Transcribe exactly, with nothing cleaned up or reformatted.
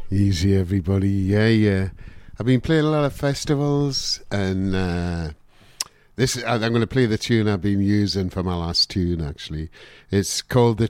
Easy, everybody. Yeah, yeah. I've been playing a lot of festivals, and uh, this I'm going to play the tune I've been using for my last tune. Actually, it's called the